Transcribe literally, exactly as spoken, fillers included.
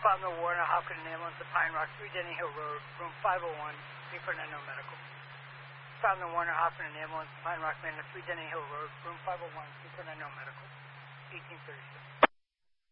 Father Warner Hopkins Ambulance at Pine Rock, three Denny Hill Road, room five oh one, three Fernando Medical. Father Warner Hopkins Ambulance at Pine Rock Manor, three Denny Hill Road, room five oh one, three Fernando Medical, eighteen thirty-six.